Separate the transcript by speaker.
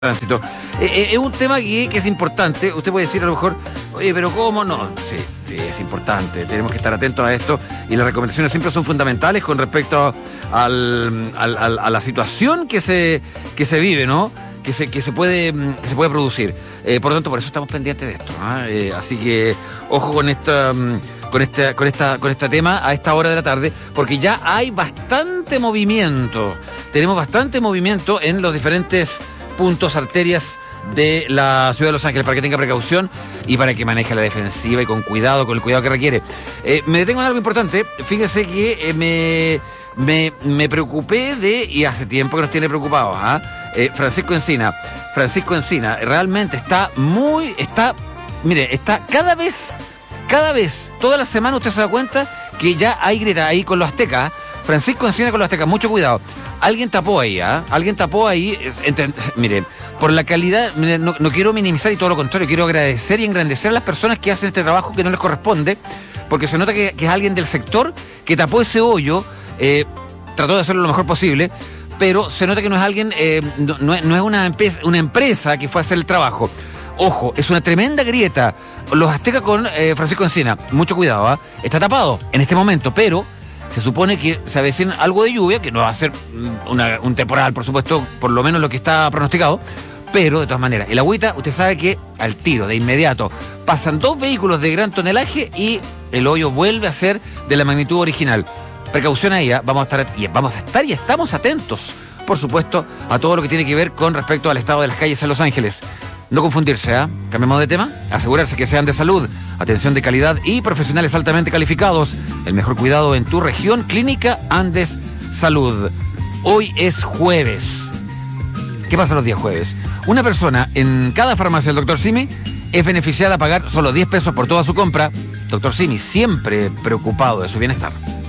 Speaker 1: Tránsito. Es un tema que es importante. Usted puede decir a lo mejor, oye, pero ¿cómo no? Sí, es importante. Tenemos que estar atentos a esto y las recomendaciones siempre son fundamentales con respecto a la situación que se vive, ¿no? Que se puede producir. Por lo tanto, por eso estamos pendientes de esto, ¿eh? Así que ojo con este tema a esta hora de la tarde, porque ya hay bastante movimiento. Tenemos bastante movimiento en los diferentes puntos, arterias de la ciudad de Los Ángeles, para que tenga precaución y para que maneje la defensiva y con el cuidado que requiere. Me detengo en algo importante. Fíjese que me preocupé y hace tiempo que nos tiene preocupados, Francisco Encina realmente está cada vez, toda la semana usted se da cuenta que ya hay grieta ahí con los aztecas. Francisco Encina con los aztecas, mucho cuidado. Alguien tapó ahí, mire, por la calidad, mire, no quiero minimizar y todo lo contrario, quiero agradecer y engrandecer a las personas que hacen este trabajo que no les corresponde, porque se nota que es alguien del sector que tapó ese hoyo, trató de hacerlo lo mejor posible, pero se nota que no es alguien, no es una empresa que fue a hacer el trabajo. Ojo, es una tremenda grieta. Los aztecas con Francisco Encina, mucho cuidado, está tapado en este momento, pero se supone que se avecina algo de lluvia, que no va a ser un temporal, por supuesto, por lo menos lo que está pronosticado, pero de todas maneras, el agüita, usted sabe que al tiro, de inmediato, pasan 2 vehículos de gran tonelaje y el hoyo vuelve a ser de la magnitud original. Precaución ahí, vamos a estar y estamos atentos, por supuesto, a todo lo que tiene que ver con respecto al estado de las calles en Los Ángeles. No confundirse, cambiamos de tema, asegurarse que sean de salud, atención de calidad y profesionales altamente calificados. El mejor cuidado en tu región, Clínica Andes Salud. Hoy es jueves. ¿Qué pasa los días jueves? Una persona en cada farmacia del Dr. Simi es beneficiada a pagar solo 10 pesos por toda su compra. Dr. Simi, siempre preocupado de su bienestar.